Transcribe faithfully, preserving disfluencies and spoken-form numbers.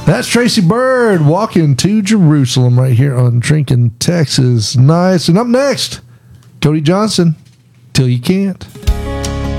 That's Tracy Bird walking to Jerusalem right here on Drinking Texas. Nice. And up next, Cody Johnson, Till You Can't.